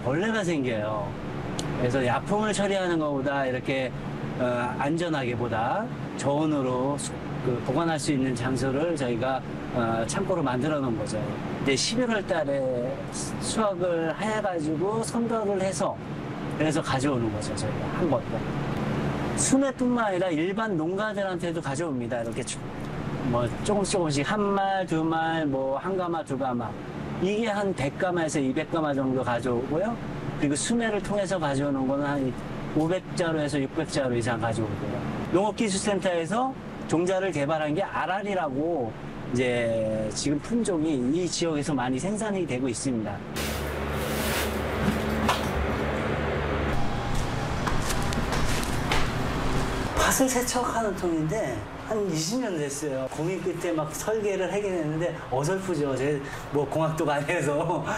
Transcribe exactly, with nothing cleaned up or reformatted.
벌레가 생겨요. 그래서 약품을 처리하는 것보다 이렇게 어, 안전하게보다 저온으로 수- 그 보관할 수 있는 장소를 저희가 어, 창고로 만들어 놓은 거죠. 이제 십일월 달에 수확을 해가지고 선별을 해서 그래서 가져오는 거죠. 저희가 한 번 더. 수매뿐만 아니라 일반 농가들한테도 가져옵니다. 이렇게 주- 뭐 조금씩 조금씩 한 말, 두 말, 뭐 한 가마, 두 가마. 이게 한 백 가마에서 이백 가마 정도 가져오고요. 그리고 수매를 통해서 가져오는 거는 한 오백 자루에서 육백 자루 이상 가져오고요. 농업기술센터에서 종자를 개발한 게 아랄이라고 이제 지금 품종이 이 지역에서 많이 생산이 되고 있습니다. 밭을 세척하는 통인데 한 이십 년 됐어요. 고민 끝에 막 설계를 하게 됐는데 어설프죠. 제 뭐 공학도가 아니어서